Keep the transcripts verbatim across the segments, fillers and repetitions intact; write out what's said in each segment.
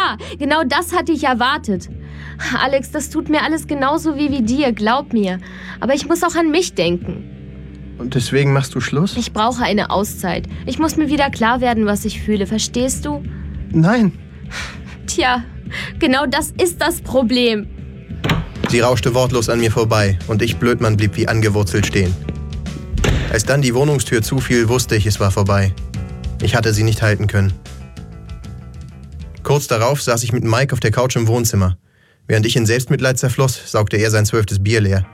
Ja, genau das hatte ich erwartet. Alex, das tut mir alles genauso wie wie dir, glaub mir. Aber ich muss auch an mich denken. Und deswegen machst du Schluss? Ich brauche eine Auszeit. Ich muss mir wieder klar werden, was ich fühle. Verstehst du? Nein. Tja, genau das ist das Problem. Sie rauschte wortlos an mir vorbei und ich, Blödmann, blieb wie angewurzelt stehen. Als dann die Wohnungstür zufiel, wusste ich, es war vorbei. Ich hatte sie nicht halten können. Kurz darauf saß ich mit Mike auf der Couch im Wohnzimmer. Während ich in Selbstmitleid zerfloss, saugte er sein zwölftes Bier leer.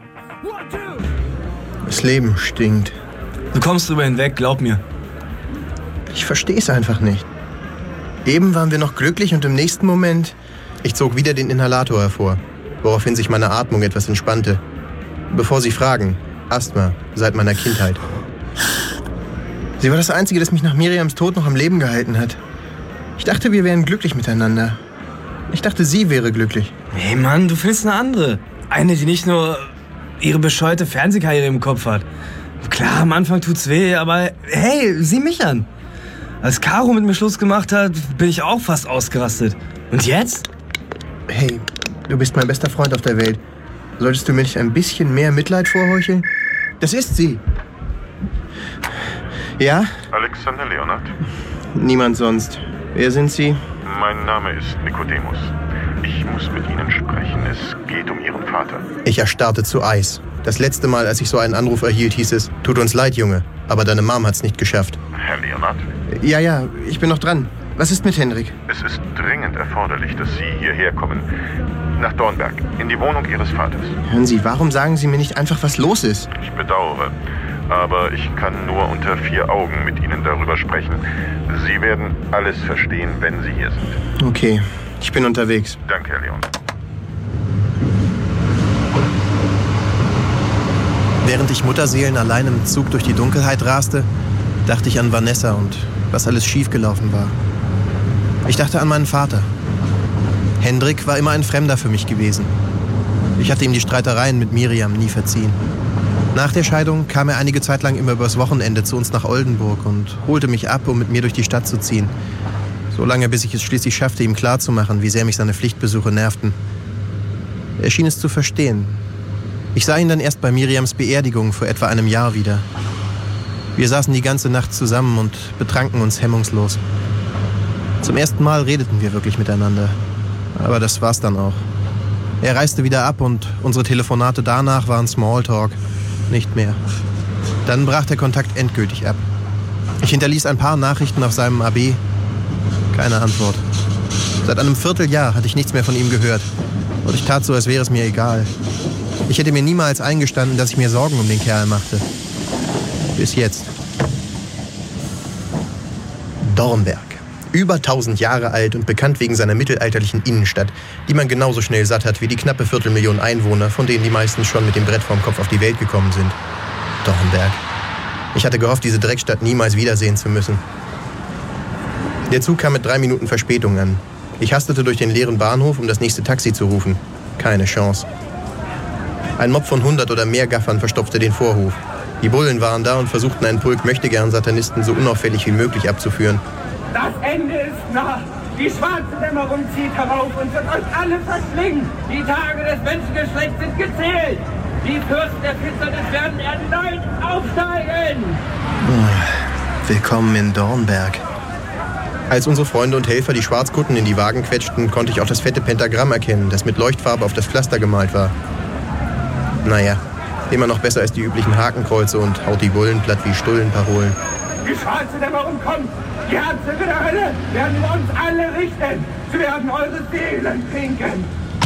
Das Leben stinkt. Du kommst drüber hinweg, glaub mir. Ich verstehe es einfach nicht. Eben waren wir noch glücklich und im nächsten Moment... Ich zog wieder den Inhalator hervor, woraufhin sich meine Atmung etwas entspannte. Bevor Sie fragen, Asthma, seit meiner Kindheit. Sie war das Einzige, das mich nach Miriams Tod noch am Leben gehalten hat. Ich dachte, wir wären glücklich miteinander. Ich dachte, sie wäre glücklich. Hey Mann, du findest eine andere. Eine, die nicht nur ihre bescheuerte Fernsehkarriere im Kopf hat. Klar, am Anfang tut's weh, aber hey, sieh mich an. Als Caro mit mir Schluss gemacht hat, bin ich auch fast ausgerastet. Und jetzt? Hey, du bist mein bester Freund auf der Welt. Solltest du mir nicht ein bisschen mehr Mitleid vorheucheln? Das ist sie. Ja? Alexander Leonard? Niemand sonst. Wer sind Sie? Mein Name ist Nikodemus. Ich muss mit Ihnen sprechen. Es geht um Ihren Vater. Ich erstarrte zu Eis. Das letzte Mal, als ich so einen Anruf erhielt, hieß es, tut uns leid, Junge, aber deine Mom hat's nicht geschafft. Herr Leonard? Ja, ja, ich bin noch dran. Was ist mit Hendrik? Es ist dringend erforderlich, dass Sie hierher kommen. Nach Dornberg, in die Wohnung Ihres Vaters. Hören Sie, warum sagen Sie mir nicht einfach, was los ist? Ich bedauere, aber ich kann nur unter vier Augen mit Ihnen darüber sprechen. Sie werden alles verstehen, wenn Sie hier sind. Okay, ich bin unterwegs. Danke, Herr Leon. Während ich Mutterseelen allein im Zug durch die Dunkelheit raste, dachte ich an Vanessa und was alles schiefgelaufen war. Ich dachte an meinen Vater. Hendrik war immer ein Fremder für mich gewesen. Ich hatte ihm die Streitereien mit Miriam nie verziehen. Nach der Scheidung kam er einige Zeit lang immer übers Wochenende zu uns nach Oldenburg und holte mich ab, um mit mir durch die Stadt zu ziehen. So lange, bis ich es schließlich schaffte, ihm klarzumachen, wie sehr mich seine Pflichtbesuche nervten. Er schien es zu verstehen. Ich sah ihn dann erst bei Miriams Beerdigung vor etwa einem Jahr wieder. Wir saßen die ganze Nacht zusammen und betranken uns hemmungslos. Zum ersten Mal redeten wir wirklich miteinander. Aber das war's dann auch. Er reiste wieder ab und unsere Telefonate danach waren Smalltalk. Nicht mehr. Dann brach der Kontakt endgültig ab. Ich hinterließ ein paar Nachrichten auf seinem A B. Keine Antwort. Seit einem Vierteljahr hatte ich nichts mehr von ihm gehört. Und ich tat so, als wäre es mir egal. Ich hätte mir niemals eingestanden, dass ich mir Sorgen um den Kerl machte. Bis jetzt. Dornberg. Über tausend Jahre alt und bekannt wegen seiner mittelalterlichen Innenstadt, die man genauso schnell satt hat wie die knappe Viertelmillion Einwohner, von denen die meisten schon mit dem Brett vorm Kopf auf die Welt gekommen sind. Dornberg. Ich hatte gehofft, diese Dreckstadt niemals wiedersehen zu müssen. Der Zug kam mit drei Minuten Verspätung an. Ich hastete durch den leeren Bahnhof, um das nächste Taxi zu rufen. Keine Chance. Ein Mob von hundert oder mehr Gaffern verstopfte den Vorhof. Die Bullen waren da und versuchten einen Pulk Möchtegern-Satanisten so unauffällig wie möglich abzuführen. Das Ende ist nah. Die schwarze Dämmerung zieht herauf und wird euch alle verschlingen. Die Tage des Menschengeschlechts sind gezählt. Die Fürsten der Finsternis werden erneut aufsteigen. Willkommen in Dornberg. Als unsere Freunde und Helfer die Schwarzkutten in die Wagen quetschten, konnte ich auch das fette Pentagramm erkennen, das mit Leuchtfarbe auf das Pflaster gemalt war. Naja, immer noch besser als die üblichen Hakenkreuze und haut die Bullen platt wie Stullenparolen. Die schwarze Dämmerung kommt. Die Herzöge der Hölle werden über uns alle richten. Sie werden eure Seelen trinken.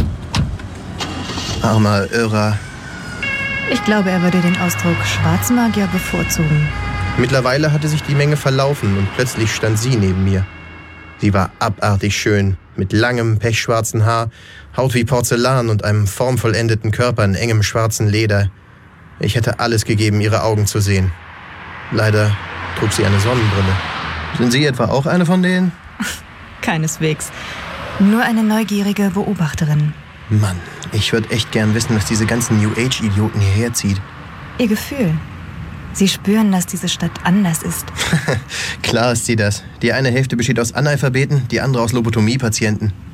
Armer Irrer. Ich glaube, er würde den Ausdruck Schwarzmagier bevorzugen. Mittlerweile hatte sich die Menge verlaufen und plötzlich stand sie neben mir. Sie war abartig schön, mit langem, pechschwarzen Haar, Haut wie Porzellan und einem formvollendeten Körper in engem schwarzen Leder. Ich hätte alles gegeben, ihre Augen zu sehen. Leider trug sie eine Sonnenbrille. Sind Sie etwa auch eine von denen? Keineswegs. Nur eine neugierige Beobachterin. Mann, ich würde echt gern wissen, was diese ganzen New Age-Idioten hierher zieht. Ihr Gefühl. Sie spüren, dass diese Stadt anders ist. Klar ist sie das. Die eine Hälfte besteht aus Analphabeten, die andere aus Lobotomie-Patienten.